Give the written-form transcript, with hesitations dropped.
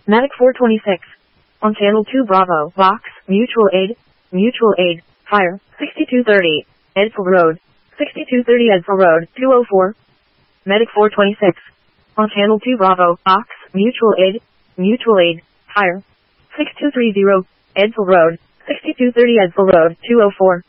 Medic 426. On channel 2 Bravo, Vox, Mutual Aid, Fire, 6230, Edsel Road, 6230 Edsel Road, 204. Medic 426. On channel 2 Bravo, Vox, Mutual Aid, Fire, 6230, Edsel Road, 6230 Edsel Road, 204.